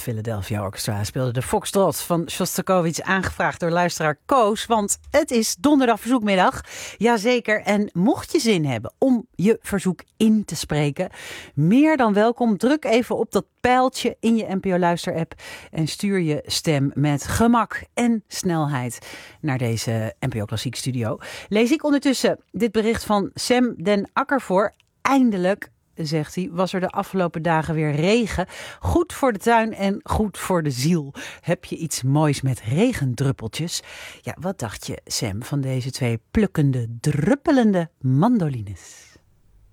Philadelphia Orchestra speelde de Foxtrot van Shostakovich, aangevraagd door luisteraar Koos. Want het is donderdag verzoekmiddag. Jazeker. En mocht je zin hebben om je verzoek in te spreken, meer dan welkom. Druk even op dat pijltje in je NPO Luister app en stuur je stem met gemak en snelheid naar deze NPO Klassiek studio. Lees ik ondertussen dit bericht van Sam den Akker voor. Eindelijk, zegt hij, was er de afgelopen dagen weer regen. Goed voor de tuin en goed voor de ziel. Heb je iets moois met regendruppeltjes? Ja, wat dacht je, Sam, van deze twee plukkende, druppelende mandolines?